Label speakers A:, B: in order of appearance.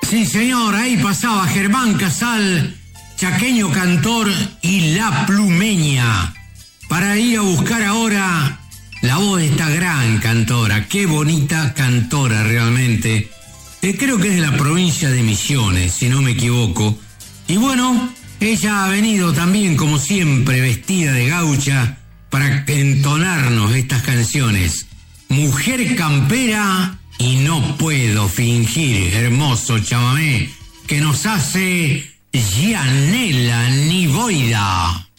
A: Sí, señor, ahí pasaba Germán Casal, chaqueño cantor y La Plumeña, para ir a buscar ahora la voz de esta gran cantora. Qué bonita cantora realmente. Creo que es de la provincia de Misiones, si no me equivoco. Y bueno, ella ha venido también, como siempre, vestida de gaucha para entonarnos estas canciones. Mujer campera y no puedo fingir, hermoso chamamé que nos hace Gianella Nivoida.